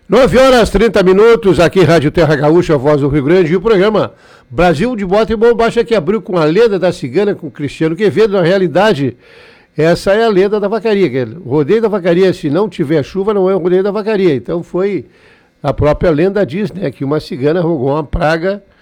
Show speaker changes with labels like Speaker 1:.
Speaker 1: 9h30, aqui Rádio Terra Gaúcha, Voz do Rio Grande, e o programa Brasil de Bota e Bombacha, que abriu com a lenda da cigana, com Cristiano Quevedo. Na realidade, essa é a lenda da vacaria. O rodeio da vacaria, se não tiver chuva, não é o rodeio da vacaria. Então foi a própria lenda diz, né, que uma cigana rogou uma praga